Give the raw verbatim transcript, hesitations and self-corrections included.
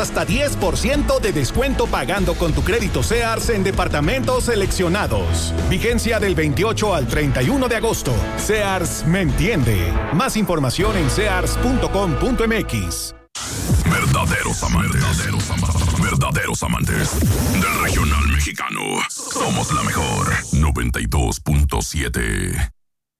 hasta diez por ciento de descuento pagando con tu crédito Sears en departamentos seleccionados. Vigencia del veintiocho al treinta y uno de agosto. Sears me entiende. Más información en sears punto com punto m x. Verdaderos amantes, verdaderos amantes, verdaderos amantes del regional mexicano. Somos la mejor noventa y dos punto siete.